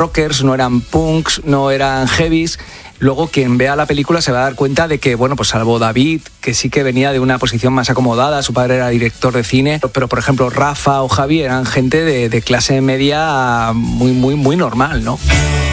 rockers, no eran punks, no eran heavies. Luego quien vea la película se va a dar cuenta de que, bueno, pues salvo David, que sí que venía de una posición más acomodada, su padre era director de cine, pero por ejemplo Rafa o Javi eran gente de clase media muy normal, ¿no?